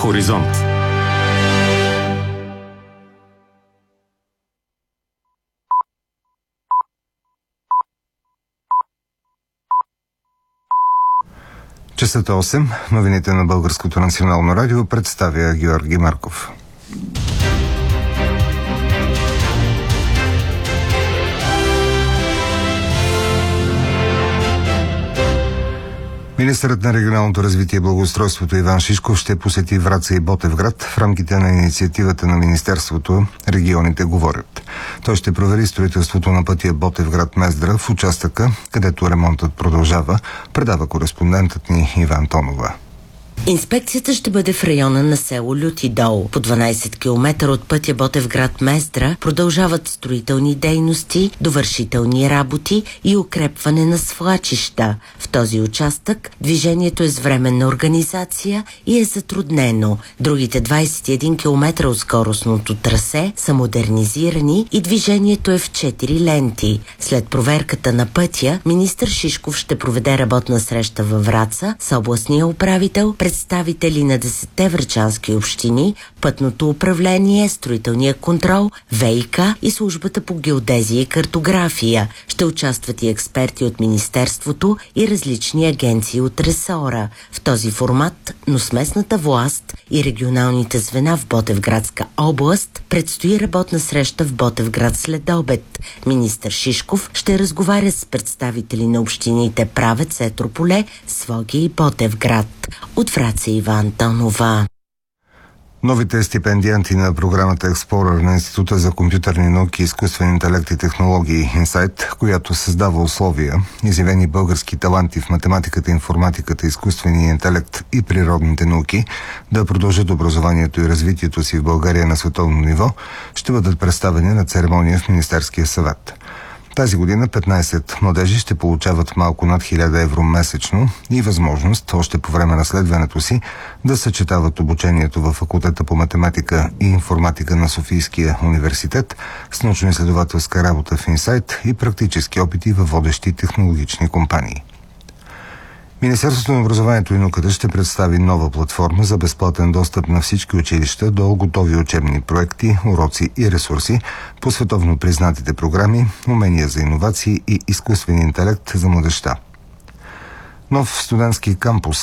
Хоризонт. Часът 8. Новините на Българското национално радио представя Георги Марков. Министърът на регионалното развитие и благоустройството Иван Шишков ще посети Враца и Ботевград в рамките на инициативата на Министерството "Регионите говорят". Той ще провери строителството на пътя Ботевград-Мездра в участъка, където ремонтът продължава, предава кореспондентът ни Иван Тонова. Инспекцията ще бъде в района на село Люти дол. По 12 км от пътя Ботевград-Мездра продължават строителни дейности, довършителни работи и укрепване на свлачища. В този участък движението е с временна организация и е затруднено. Другите 21 км от скоростното трасе са модернизирани и движението е в 4 ленти. След проверката на пътя, министър Шишков ще проведе работна среща във Враца с областния управител, представители на 10 врачански общини, пътното управление, строителния контрол, ВиК и службата по геодезия и картография. Ще участват и експерти от Министерството и различни агенции от ресора. В този формат, но с местната власт и регионалните звена в Ботевградска област, предстои работна среща в Ботевград след обед. Министър Шишков ще разговаря с представители на общините Правец, Етрополе, Своге и Ботевград. От Враца Иван Тонова. Новите стипендианти на програмата Explorer на Института за компютърни науки, изкуствен интелект и технологии Инсайт, която създава условия изявени български таланти в математиката, информатиката, изкуствения интелект и природните науки да продължат образованието и развитието си в България на световно ниво, ще бъдат представени на церемония в Министерския съвет. Тази година 15 младежи ще получават малко над 1000 евро месечно и възможност още по време на следването си да съчетават обучението във факултета по математика и информатика на Софийския университет с научно-изследователска работа в Инсайт и практически опити във водещи технологични компании. Министерството на образованието и науката ще представи нова платформа за безплатен достъп на всички училища до готови учебни проекти, уроци и ресурси по световно признатите програми, умения за иновации и изкуствен интелект за младежта. Нов студентски кампус